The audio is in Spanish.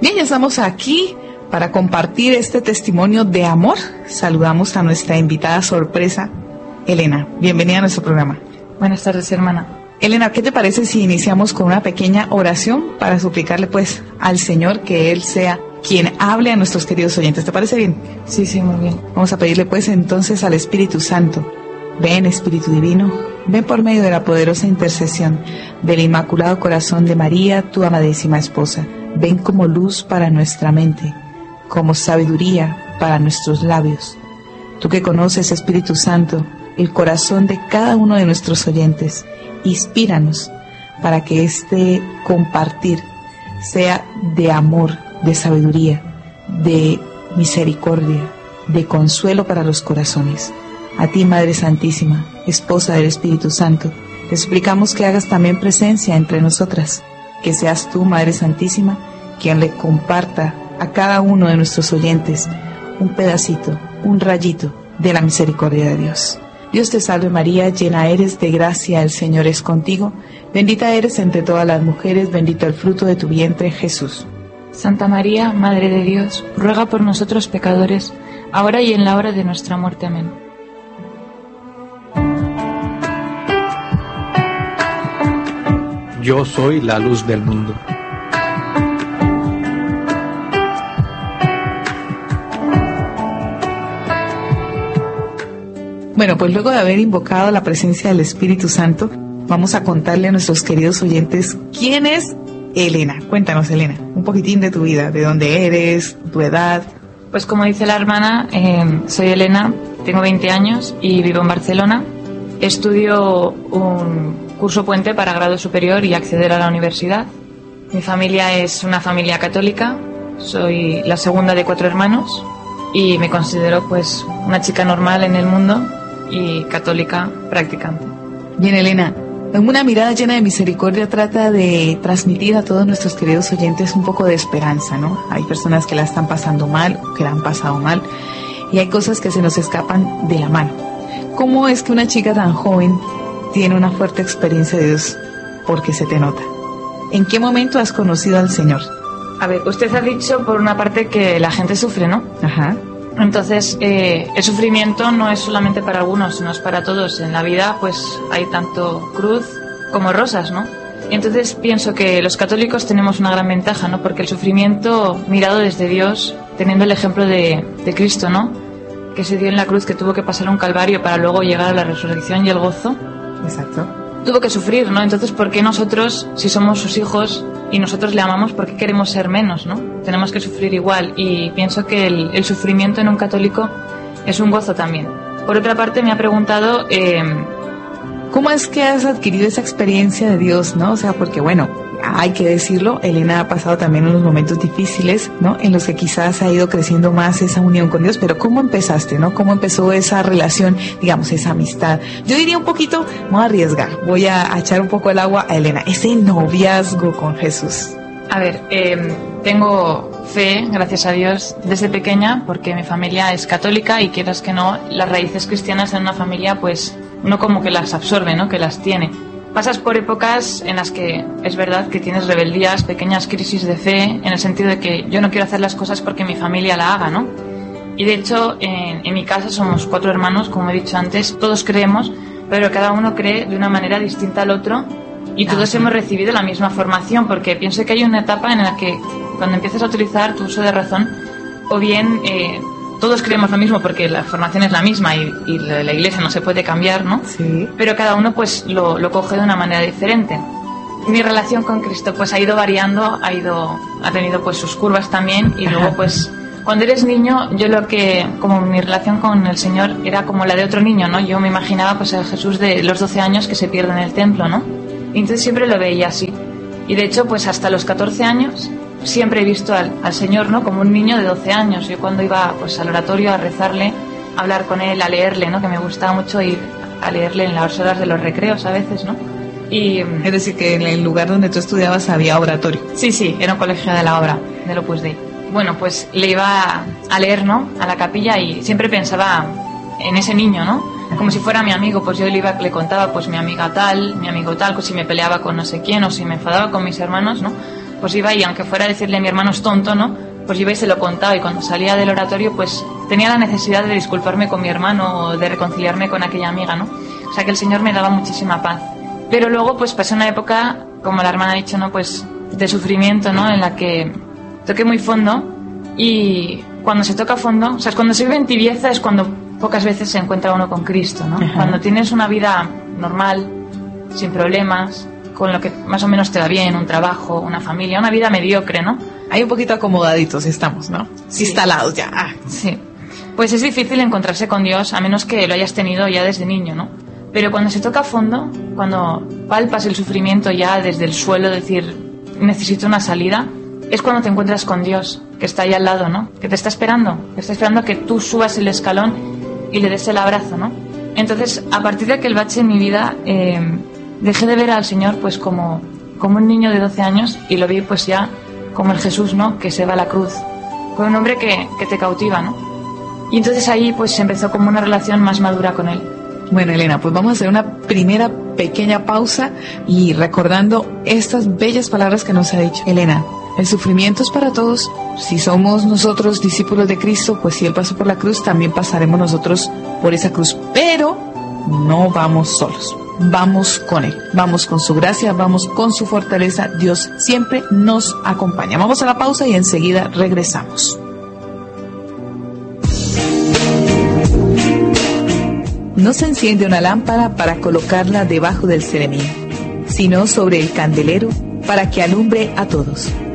Bien, ya estamos aquí para compartir este testimonio de amor. Saludamos a nuestra invitada sorpresa, Elena. Bienvenida a nuestro programa. Buenas tardes, hermana. Elena, ¿qué te parece si iniciamos con una pequeña oración para suplicarle pues al Señor que Él sea quien hable a nuestros queridos oyentes? ¿Te parece bien? Sí, muy bien. Vamos a pedirle pues entonces al Espíritu Santo. Ven, Espíritu Divino, ven por medio de la poderosa intercesión del Inmaculado Corazón de María, tu amadísima esposa. Ven como luz para nuestra mente, como sabiduría para nuestros labios. Tú que conoces, Espíritu Santo, el corazón de cada uno de nuestros oyentes, inspíranos para que este compartir sea de amor, de sabiduría, de misericordia, de consuelo para los corazones. A ti, Madre Santísima, esposa del Espíritu Santo, te suplicamos que hagas también presencia entre nosotras, que seas tú, Madre Santísima, quien le comparta a cada uno de nuestros oyentes un pedacito, un rayito de la misericordia de Dios. Dios te salve María, llena eres de gracia, el Señor es contigo, bendita eres entre todas las mujeres, bendito el fruto de tu vientre, Jesús. Santa María, Madre de Dios, ruega por nosotros pecadores, ahora y en la hora de nuestra muerte. Amén. Yo soy la luz del mundo. Bueno, pues luego de haber invocado la presencia del Espíritu Santo, vamos a contarle a nuestros queridos oyentes quién es Elena. Cuéntanos, Elena, un poquitín de tu vida, de dónde eres, tu edad. Pues como dice la hermana, soy Elena, tengo 20 años y vivo en Barcelona. Estudio un curso puente para grado superior y acceder a la universidad. Mi familia es una familia católica, soy la segunda de 4 hermanos y me considero pues una chica normal en el mundo y católica practicante. Bien, Elena, en una mirada llena de misericordia trata de transmitir a todos nuestros queridos oyentes un poco de esperanza, ¿no? Hay personas que la están pasando mal, que la han pasado mal, y hay cosas que se nos escapan de la mano. ¿Cómo es que una chica tan joven tiene una fuerte experiencia de Dios? Porque se te nota. ¿En qué momento has conocido al Señor? A ver, usted ha dicho por una parte que la gente sufre, ¿no? Ajá. Entonces, el sufrimiento no es solamente para algunos, sino es para todos. En la vida, pues, hay tanto cruz como rosas, ¿no? Y entonces pienso que los católicos tenemos una gran ventaja, ¿no? Porque el sufrimiento mirado desde Dios, teniendo el ejemplo de Cristo, ¿no? Que se dio en la cruz, que tuvo que pasar un calvario para luego llegar a la resurrección y el gozo. Exacto. Tuvo que sufrir, ¿no? Entonces, ¿por qué nosotros, si somos sus hijos y nosotros le amamos, por qué queremos ser menos, ¿no? Tenemos que sufrir igual, y pienso que el sufrimiento en un católico es un gozo también. Por otra parte, me ha preguntado ¿cómo es que has adquirido esa experiencia de Dios, no? O sea, porque bueno, hay que decirlo, Elena ha pasado también unos momentos difíciles, ¿no? En los que quizás ha ido creciendo más esa unión con Dios, pero ¿cómo empezaste, no? ¿Cómo empezó esa relación, digamos, esa amistad? Yo diría un poquito, no arriesgar, voy a echar un poco el agua a Elena, ese noviazgo con Jesús. A ver, tengo fe, gracias a Dios, desde pequeña, porque mi familia es católica y quieras que no, las raíces cristianas en una familia, pues, uno como que las absorbe, ¿no? Que las tiene. Pasas por épocas en las que es verdad que tienes rebeldías, pequeñas crisis de fe, en el sentido de que yo no quiero hacer las cosas porque mi familia la haga, ¿no? Y de hecho, en mi casa somos 4 hermanos, como he dicho antes, todos creemos, pero cada uno cree de una manera distinta al otro, y todos hemos recibido la misma formación, porque pienso que hay una etapa en la que cuando empiezas a utilizar tu uso de razón, o bien todos creemos lo mismo porque la formación es la misma y la iglesia no se puede cambiar, ¿no? Sí. Pero cada uno pues lo coge de una manera diferente. Mi relación con Cristo pues ha ido variando, ha tenido pues sus curvas también, y luego pues cuando eres niño, yo como mi relación con el Señor era como la de otro niño, ¿no? Yo me imaginaba pues a Jesús de los 12 años que se pierde en el templo, ¿no? Y entonces siempre lo veía así. Y de hecho pues hasta los 14 años siempre he visto al Señor, ¿no? Como un niño de 12 años. Yo cuando iba pues al oratorio a rezarle, a hablar con él, a leerle, ¿no? Que me gustaba mucho ir a leerle en las horas de los recreos a veces, ¿no? Y es decir, que en el lugar donde tú estudiabas había oratorio. Sí, era un colegio de la obra, del Opus Dei. Bueno, pues le iba a leer, ¿no? A la capilla, y siempre pensaba en ese niño, ¿no? Como si fuera mi amigo. Pues yo le contaba pues mi amiga tal, mi amigo tal, pues si me peleaba con no sé quién o si me enfadaba con mis hermanos, ¿no? pues iba y aunque fuera a decirle a mi hermano es tonto, ¿no? Pues iba y se lo contaba, y cuando salía del oratorio pues tenía la necesidad de disculparme con mi hermano o de reconciliarme con aquella amiga, ¿no? O sea que el Señor me daba muchísima paz. Pero luego pues pasé una época, como la hermana ha dicho, ¿no? Pues de sufrimiento, ¿no? En la que toqué muy fondo, y cuando se toca fondo, o sea, cuando se vive en tibieza es cuando pocas veces se encuentra uno con Cristo, ¿no? Ajá. Cuando tienes una vida normal, sin problemas, con lo que más o menos te va bien, un trabajo, una familia, una vida mediocre, ¿no? Ahí un poquito acomodaditos estamos, ¿no? Sí. Instalados ya. Ah. Sí. Pues es difícil encontrarse con Dios a menos que lo hayas tenido ya desde niño, ¿no? Pero cuando se toca a fondo, cuando palpas el sufrimiento ya desde el suelo, decir, necesito una salida, es cuando te encuentras con Dios, que está ahí al lado, ¿no? Que te está esperando a que tú subas el escalón y le des el abrazo, ¿no? Entonces, a partir de aquel bache en mi vida, dejé de ver al Señor pues como un niño de 12 años, y lo vi pues ya como el Jesús, ¿no? Que se va a la cruz, con un hombre que te cautiva, ¿no? Y entonces ahí pues empezó como una relación más madura con Él. Bueno, Elena, pues vamos a hacer una primera pequeña pausa y recordando estas bellas palabras que nos ha dicho Elena. El sufrimiento es para todos. Si somos nosotros discípulos de Cristo, pues si Él pasó por la cruz, también pasaremos nosotros por esa cruz. Pero no vamos solos. Vamos con Él. Vamos con su gracia, vamos con su fortaleza. Dios siempre nos acompaña. Vamos a la pausa y enseguida regresamos. No se enciende una lámpara para colocarla debajo del celemín, sino sobre el candelero para que alumbre a todos.